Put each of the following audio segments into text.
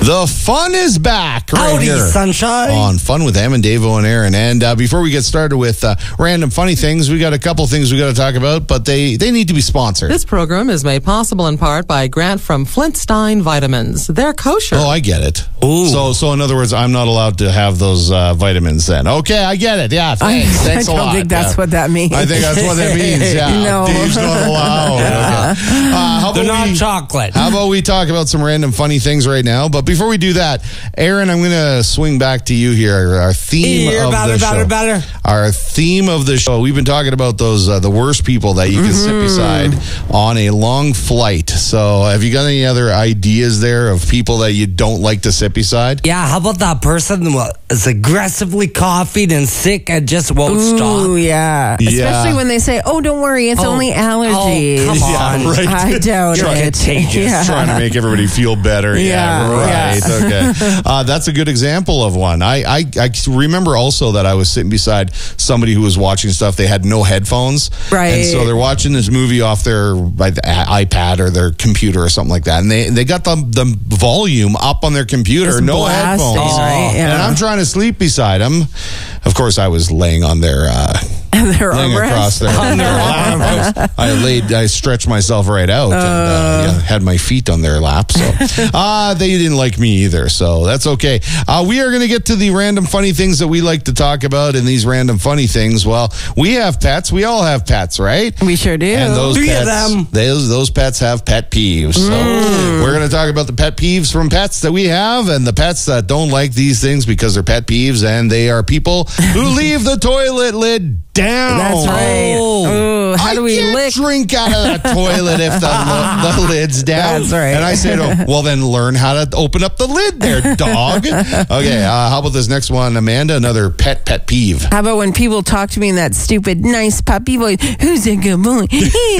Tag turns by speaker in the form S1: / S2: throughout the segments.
S1: The fun is back right
S2: Howdy,
S1: here
S2: sunshine.
S1: on Fun with Em and Davo and Aaron. And before we get started with random funny things, we got a couple things we got to talk about, but they need to be sponsored.
S3: This program is made possible in part by a grant from Flintstein Vitamins. They're kosher.
S1: Oh, I get it.
S2: Ooh.
S1: So in other words, I'm not allowed to have those vitamins then. Okay, I get it. Yeah, thanks. Thanks a lot.
S4: I don't think that's what that means.
S1: I think that's what that means. Yeah,
S4: No.
S1: Dave's not allowed. Okay. How
S2: They're
S1: about
S2: not
S1: we-
S2: chocolate.
S1: How about we talk about some random funny things right now? But before we do that, Aaron, I'm going to swing back to you here. Our theme of the show. Our theme of the show. We've been talking about those the worst people that you can sit beside on a long flight. So, have you got any other ideas there of people that you don't like to sit beside?
S2: Yeah, how about that person who is aggressively coughed and sick and just won't stop?
S4: Ooh, yeah.
S1: Yeah.
S4: Especially when they say, "Oh, don't worry, it's only allergies."
S2: Oh, come on.
S1: Yeah, right.
S4: I doubt
S2: You're
S4: it.
S2: contagious.
S4: Yeah.
S1: Trying to make everybody feel better.
S4: Yeah,
S1: right. Okay. That's a good example of one. I remember also that I was sitting beside somebody who was watching stuff. They had no headphones.
S4: Right.
S1: And so they're watching this movie off their iPad or their computer or something like that. And they got the volume up on their computer,
S4: Just
S1: no
S4: blasting,
S1: headphones.
S4: right? Yeah.
S1: And I'm trying to sleep beside them. Of course, I was laying on their...
S4: Their
S1: laying across
S4: armrest.
S1: their lap. I stretched myself right out and had my feet on their lap. So they didn't like me either. So that's okay. We are going to get to the random funny things that we like to talk about. And these random funny things, well, we have pets. We all have pets, right?
S4: We sure do.
S1: And those
S2: Three of
S1: pets,
S2: them.
S1: those pets have pet peeves. So we're going to talk about the pet peeves from pets that we have and the pets that don't like these things because they're pet peeves and they are people who leave the toilet lid down.
S4: That's right. Ooh, how do we
S1: can't
S4: lick?
S1: drink out of the toilet if the lid's down.
S4: That's right.
S1: And I say to him, well, then learn how to open up the lid there, dog. Okay, how about this next one, Amanda? Another pet peeve.
S4: How about when people talk to me in that stupid, nice puppy voice? Who's a good boy?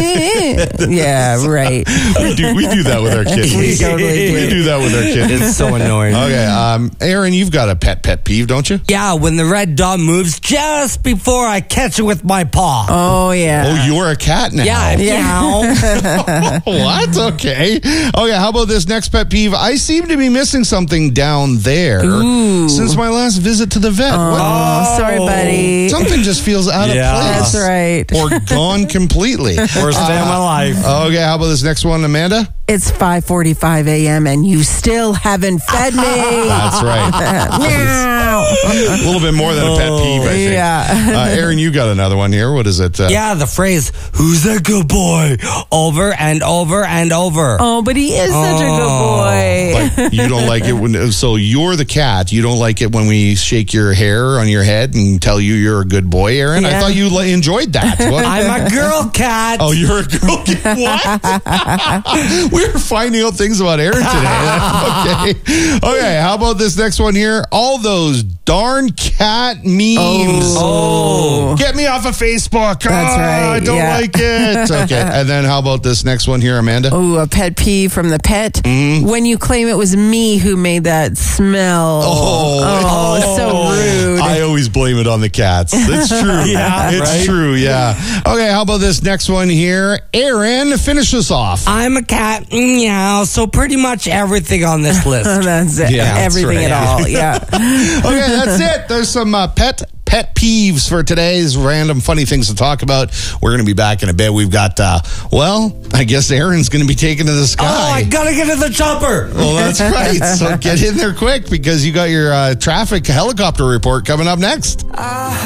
S4: Yeah, right.
S1: We do that with our kids.
S4: We totally
S1: We
S4: do.
S1: do that with our kids.
S2: It's so annoying.
S1: Okay, Aaron, you've got a pet peeve, don't you?
S2: Yeah, when the red dot moves just before I catch it with my paw.
S4: Oh, yeah.
S1: Oh, you're a cat now.
S2: Yeah, meow.
S1: What? Okay. How about this next pet peeve? I seem to be missing something down there since my last visit to the vet.
S4: Oh, sorry, buddy.
S1: Something just feels out of place.
S4: That's right.
S1: Or gone completely.
S2: Worst day of my life.
S1: Okay, how about this next one, Amanda?
S4: It's 5:45 a.m. and you still haven't fed me.
S1: That's right.
S4: Meow.
S1: A little bit more than a pet peeve, I think.
S4: Yeah.
S1: Aaron, you got another one here. What is it?
S2: Yeah, the phrase, who's a good boy? Over and over and over.
S4: Oh, but he is such a good boy.
S1: But you don't like it when... So you're the cat. You don't like it when we shake your hair on your head and tell you you're a good boy, Aaron? I
S4: Yeah.
S1: thought you enjoyed that. What?
S2: I'm a girl cat.
S1: Oh, you're a girl cat? What? We're finding out things about Aaron today. Okay, how about this next one here? All those darn cat memes.
S4: Oh.
S1: Get me off of Facebook.
S4: That's right,
S1: I don't
S4: yeah.
S1: like it. Okay, and then how about this next one here, Amanda?
S4: Oh, a pet peeve from the pet. When you claim it was me who made that smell.
S1: Oh.
S4: So rude.
S1: I always blame it on the cats. It's true.
S2: Yeah,
S1: it's
S2: right?
S1: true. Yeah. Okay, how about this next one here? Aaron, finish us off.
S2: I'm a cat. Meow. So pretty much everything on this list.
S4: That's it.
S1: Yeah, that's
S4: Everything
S1: right.
S4: at all. Yeah.
S1: Okay, that's it. There's some pet peeves for today's random funny things to talk about. We're going to be back in a bit. We've got, I guess Aaron's going to be taken to the sky.
S2: Oh, I gotta get to the chopper.
S1: Well, that's right. So get in there quick because you got your traffic helicopter report coming up next.